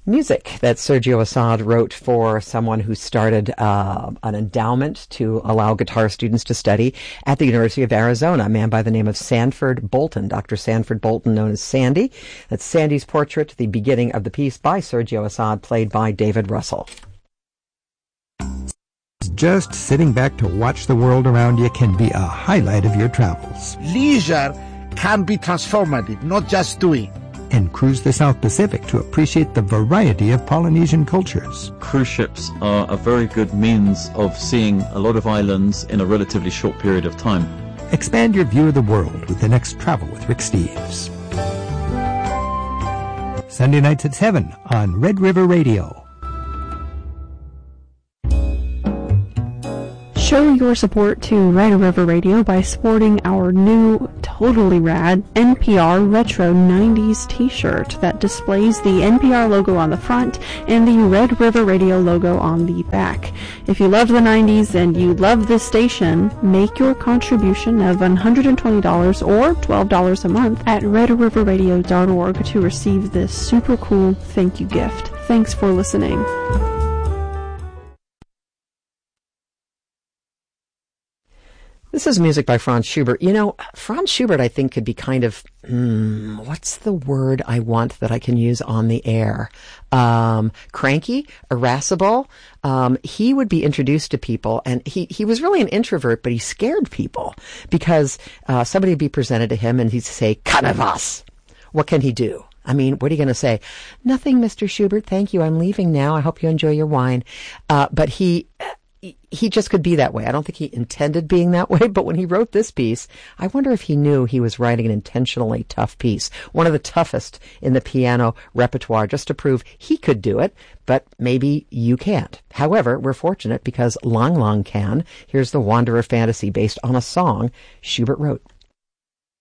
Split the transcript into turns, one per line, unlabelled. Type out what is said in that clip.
Music that Sergio Assad wrote for someone who started an endowment to allow guitar students to study at the University of Arizona, a man by the name of Sanford Bolton, Dr. Sanford Bolton, known as Sandy. That's Sandy's portrait, the beginning of the piece by Sergio Assad, played by David Russell.
Just sitting back to watch the world around you can be a highlight of your travels.
Leisure can be transformative, not just doing.
And cruise the South Pacific to appreciate the variety of Polynesian cultures.
Cruise ships are a very good means of seeing a lot of islands in a relatively short period of time.
Expand your view of the world with the next Travel with Rick Steves. Sunday nights at 7 on Red River Radio.
Show your support to Red River Radio by sporting our new, totally rad NPR Retro 90s t-shirt that displays the NPR logo on the front and the Red River Radio logo on the back. If you love the 90s and you love this station, make your contribution of $120 or $12 a month at redriverradio.org to receive this super cool thank you gift. Thanks for listening.
This is music by Franz Schubert. You know, Franz Schubert, I think, could be kind of, what's the word I want that I can use on the air? Cranky, irascible. He would be introduced to people, and he was really an introvert, but he scared people because somebody would be presented to him and he'd say, "Canavas." What can he do? I mean, what are you going to say? "Nothing, Mr. Schubert. Thank you. I'm leaving now. I hope you enjoy your wine." But he just could be that way. I don't think he intended being that way, but when he wrote this piece, I wonder if he knew he was writing an intentionally tough piece, one of the toughest in the piano repertoire, just to prove he could do it, but maybe you can't. However, we're fortunate because Lang Lang can. Here's the Wanderer Fantasy based on a song Schubert wrote.